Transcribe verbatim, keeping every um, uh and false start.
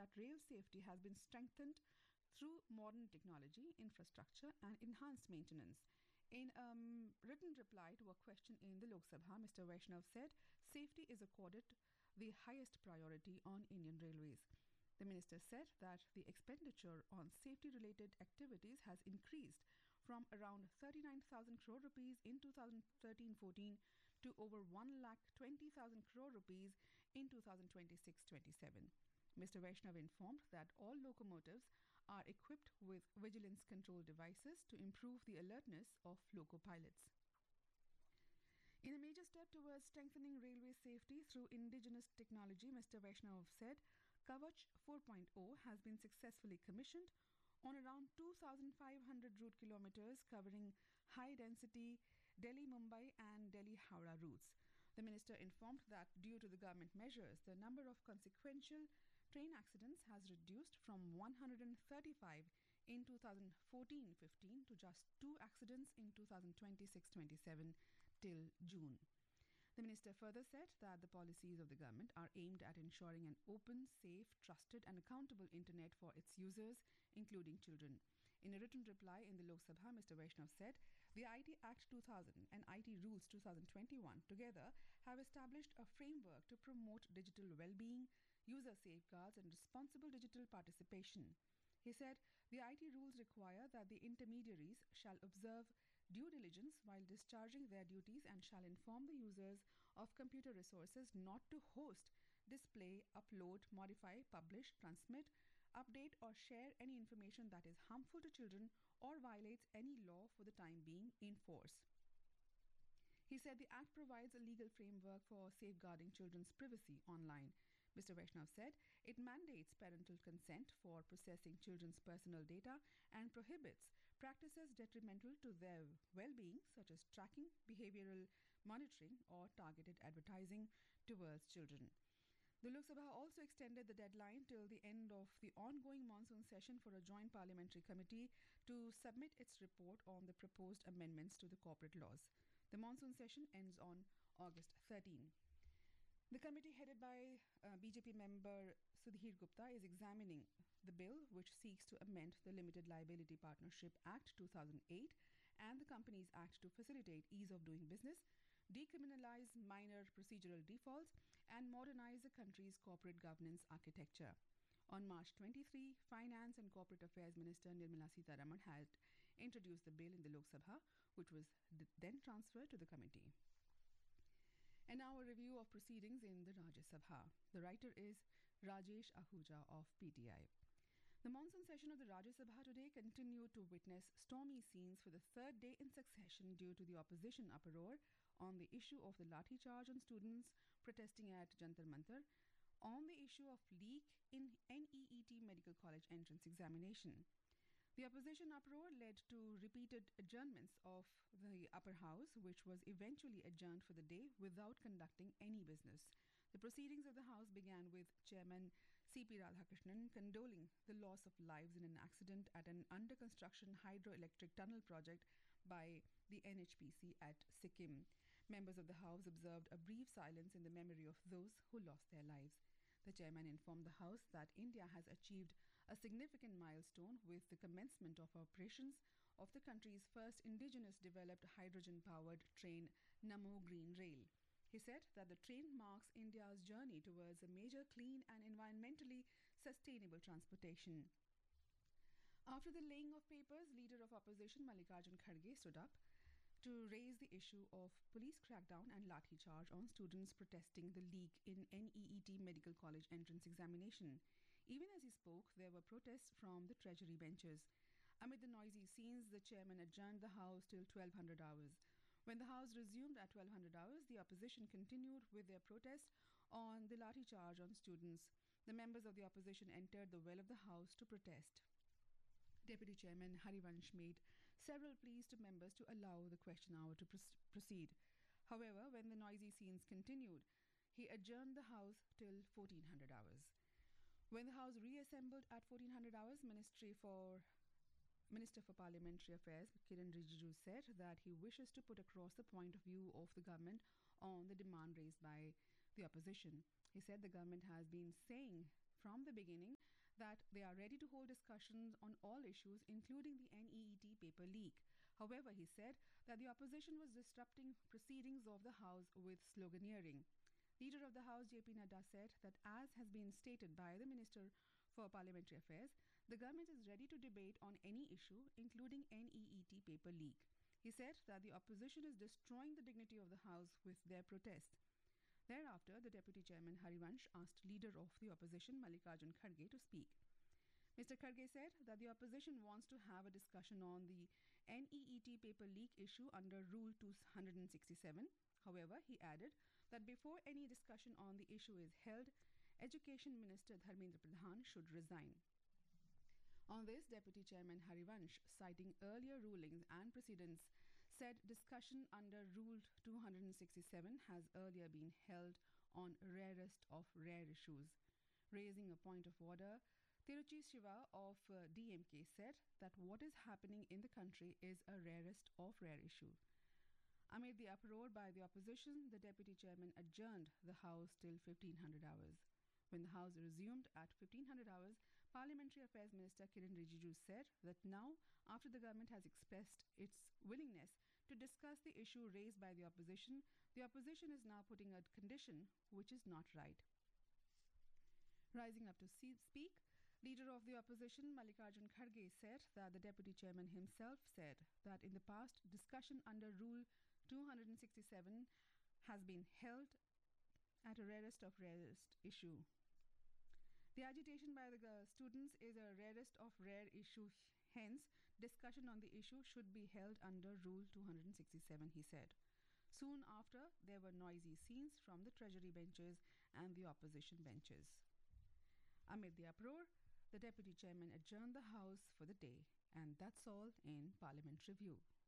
that rail safety has been strengthened through modern technology, infrastructure, and enhanced maintenance. In a um, written reply to a question in the Lok Sabha, Mister Vaishnav said safety is accorded the highest priority on Indian Railways. The minister said that the expenditure on safety related activities has increased from around thirty-nine thousand crore rupees in two thousand thirteen fourteen to over one lakh twenty thousand crore rupees in two thousand twenty-six twenty-seven. Mister Vaishnav informed that all locomotives are equipped with vigilance control devices to improve the alertness of loco pilots. In a major step towards strengthening railway safety through indigenous technology, Mister Vaishnav said Kavach four point oh has been successfully commissioned on around two thousand five hundred route kilometers covering high-density Delhi-Mumbai and Delhi-Howrah routes. The minister informed that due to the government measures, the number of consequential train accidents has reduced from one hundred thirty-five in two thousand fourteen fifteen to just two accidents in two thousand twenty-six twenty-seven till June. The minister further said that the policies of the government are aimed at ensuring an open, safe, trusted and accountable internet for its users, including children. In a written reply in the Lok Sabha, Mister Vaishnav said the I T Act two thousand and I T Rules two thousand twenty-one together have established a framework to promote digital well-being, user safeguards and responsible digital participation. He said the I T rules require that the intermediaries shall observe due diligence while discharging their duties and shall inform the users of computer resources not to host, display, upload, modify, publish, transmit, update or share any information that is harmful to children or violates any law for the time being in force. He said the Act provides a legal framework for safeguarding children's privacy online. Mister Vaishnav said it mandates parental consent for processing children's personal data and prohibits practices detrimental to their well-being, such as tracking, behavioral monitoring, or targeted advertising towards children. The Lok Sabha also extended the deadline till the end of the ongoing monsoon session for a joint parliamentary committee to submit its report on the proposed amendments to the corporate laws. The monsoon session ends on August thirteenth. The committee headed by uh, B J P member Sudhir Gupta is examining the bill which seeks to amend the Limited Liability Partnership Act two thousand eight and the Companies Act to facilitate ease of doing business, decriminalize minor procedural defaults and modernize the country's corporate governance architecture. On March twenty-third, Finance and Corporate Affairs Minister Nirmala Sitharaman had introduced the bill in the Lok Sabha, which was then transferred to the committee. And now a review of proceedings in the Rajya Sabha. The writer is Rajesh Ahuja of P T I. The monsoon session of the Rajya Sabha today continued to witness stormy scenes for the third day in succession due to the opposition uproar on the issue of the lathi charge on students protesting at Jantar Mantar on the issue of leak in N E E T Medical College entrance examination. The opposition uproar led to repeated adjournments of the upper house, which was eventually adjourned for the day without conducting any business. The proceedings of the house began with Chairman C P Radhakrishnan condoling the loss of lives in an accident at an under-construction hydroelectric tunnel project by the N H P C at Sikkim. Members of the house observed a brief silence in the memory of those who lost their lives. The chairman informed the House that India has achieved a significant milestone with the commencement of operations of the country's first indigenous developed hydrogen-powered train, Namo Green Rail. He said that the train marks India's journey towards a major clean and environmentally sustainable transportation. After the laying of papers, leader of opposition Mallikarjun Kharge stood up to raise the issue of police crackdown and lathi charge on students protesting the leak in N E E T Medical College entrance examination. Even as he spoke, there were protests from the Treasury benches. Amid the noisy scenes, the chairman adjourned the House till twelve hundred hours. When the House resumed at twelve hundred hours, the opposition continued with their protest on the lathi charge on students. The members of the opposition entered the well of the House to protest. Deputy Chairman Harivansh made several pleas to members to allow the question hour to proceed. However, when the noisy scenes continued, he adjourned the House till fourteen hundred hours. When the House reassembled at fourteen hundred hours, Ministry for Minister for Parliamentary Affairs Kiran Rijiju said that he wishes to put across the point of view of the government on the demand raised by the opposition. He said the government has been saying from the beginning that they are ready to hold discussions on all issues, including the N E E T paper leak. However, he said that the opposition was disrupting proceedings of the House with sloganeering. Leader of the House J P Nadda said that, as has been stated by the Minister for Parliamentary Affairs, the government is ready to debate on any issue, including N E E T paper leak. He said that the opposition is destroying the dignity of the House with their protest. Thereafter, the Deputy Chairman Harivansh asked Leader of the Opposition Mallikarjun Kharge to speak. Mister Kharge said that the opposition wants to have a discussion on the N E E T paper leak issue under Rule two sixty-seven. However, he added that before any discussion on the issue is held, Education Minister Dharmendra Pradhan should resign. On this, Deputy Chairman Harivansh, citing earlier rulings and precedents, said discussion under Rule two sixty-seven has earlier been held on rarest of rare issues. Raising a point of order, Tiruchi Shiva of uh, D M K said that what is happening in the country is a rarest of rare issue. Amid the uproar by the opposition, the Deputy Chairman adjourned the House till fifteen hundred hours. When the House resumed at fifteen hundred hours, Parliamentary Affairs Minister Kiren Rijiju said that now, after the government has expressed its willingness to discuss the issue raised by the opposition, the opposition is now putting a condition which is not right. Rising up to see- speak, Leader of the Opposition Mallikarjun Kharge said that the Deputy Chairman himself said that in the past, discussion under Rule two sixty-seven has been held at a rarest of rarest issue. The agitation by the uh, students is a rarest of rare issue. Hence, discussion on the issue should be held under Rule two sixty-seven, he said. Soon after, there were noisy scenes from the Treasury benches and the opposition benches. Amid the uproar, the Deputy Chairman adjourned the House for the day. And that's all in Parliament Review.